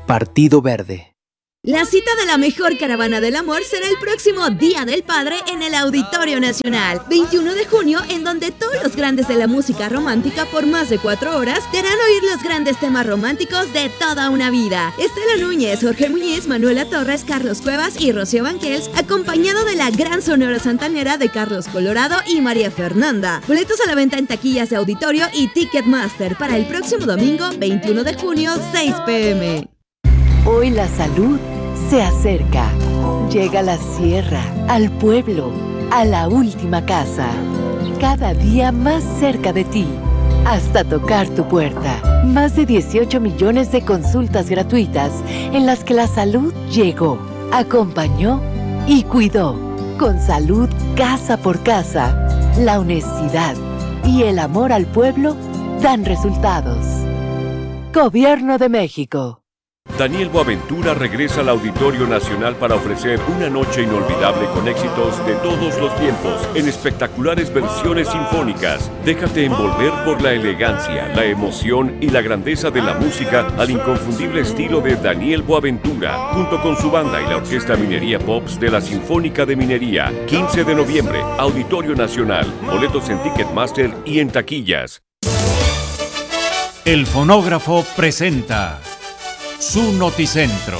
Partido Verde. La cita de la mejor caravana del amor será el próximo Día del Padre en el Auditorio Nacional, 21 de junio, en donde todos los grandes de la música romántica por más de 4 horas te harán oír los grandes temas románticos de toda una vida. Estela Núñez, Jorge Muñiz, Manuela Torres, Carlos Cuevas y Rocío Banquels, acompañado de la gran sonora santanera de Carlos Colorado y María Fernanda. Boletos a la venta en taquillas de auditorio y Ticketmaster para el próximo domingo, 21 de junio, 6 p.m. Hoy la salud se acerca. Llega a la sierra, al pueblo, a la última casa. Cada día más cerca de ti, hasta tocar tu puerta. Más de 18 millones de consultas gratuitas en las que la salud llegó, acompañó y cuidó. Con salud casa por casa, la honestidad y el amor al pueblo dan resultados. Gobierno de México. Daniel Boaventura regresa al Auditorio Nacional para ofrecer una noche inolvidable con éxitos de todos los tiempos en espectaculares versiones sinfónicas. Déjate envolver por la elegancia, la emoción y la grandeza de la música al inconfundible estilo de Daniel Boaventura, junto con su banda y la Orquesta Minería Pops de la Sinfónica de Minería. 15 de noviembre, Auditorio Nacional. Boletos en Ticketmaster y en taquillas. El Fonógrafo presenta su Noticentro.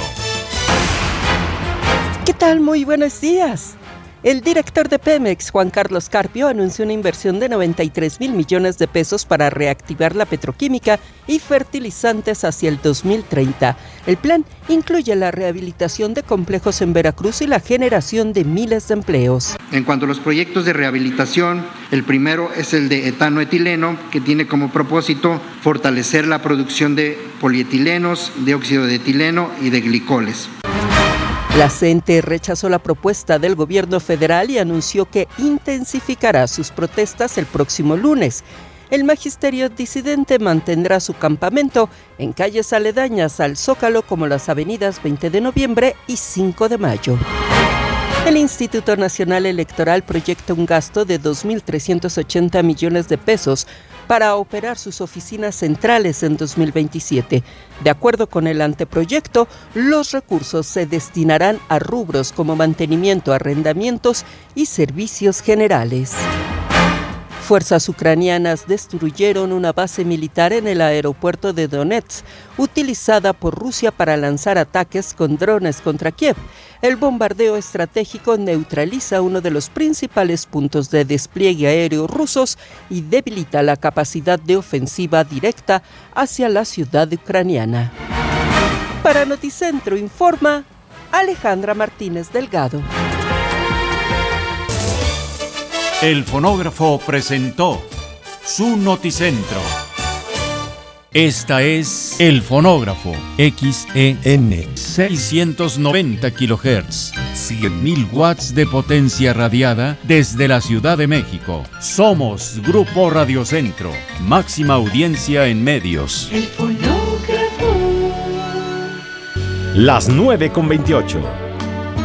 ¿Qué tal? Muy buenos días. El director de Pemex, Juan Carlos Carpio, anunció una inversión de 93,000 millones de pesos para reactivar la petroquímica y fertilizantes hacia el 2030. El plan incluye la rehabilitación de complejos en Veracruz y la generación de miles de empleos. En cuanto a los proyectos de rehabilitación, el primero es el de etanoetileno, que tiene como propósito fortalecer la producción de polietilenos, dióxido de etileno y de glicoles. La CENTE rechazó la propuesta del gobierno federal y anunció que intensificará sus protestas el próximo lunes. El magisterio disidente mantendrá su campamento en calles aledañas al Zócalo como las avenidas 20 de noviembre y 5 de mayo. El Instituto Nacional Electoral proyecta un gasto de 2.380 millones de pesos para operar sus oficinas centrales en 2027. De acuerdo con el anteproyecto, los recursos se destinarán a rubros como mantenimiento, arrendamientos y servicios generales. Fuerzas ucranianas destruyeron una base militar en el aeropuerto de Donetsk, utilizada por Rusia para lanzar ataques con drones contra Kiev. El bombardeo estratégico neutraliza uno de los principales puntos de despliegue aéreo rusos y debilita la capacidad de ofensiva directa hacia la ciudad ucraniana. Para Noticentro informa Alejandra Martínez Delgado. El Fonógrafo presentó su Noticentro. Esta es El Fonógrafo, XEN 690 kHz, 100.000 watts de potencia radiada desde la Ciudad de México. Somos Grupo Radiocentro, máxima audiencia en medios. El Fonógrafo. Las 9:28.